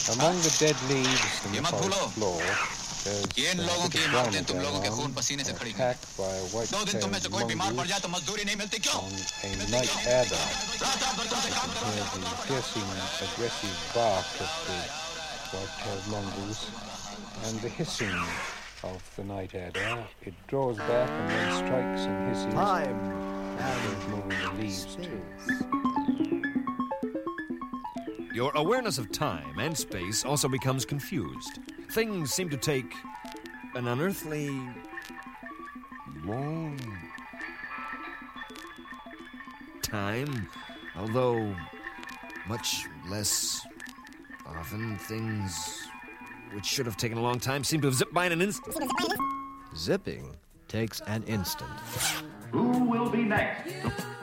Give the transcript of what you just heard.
Among the dead leaves in the forest floor, there's a brown going on, attacked by a white-tailed mongoose on a night adder. You can hear the piercing, aggressive bark of the white-tailed mongoose and the hissing of the night adder. It draws back and then strikes and hisses. Time and moving the leaves too. Your awareness of time and space also becomes confused. Things seem to take an unearthly long time, although much less often things which should have taken a long time seem to have zipped by in an instant. Zipping takes an instant. Who will be next?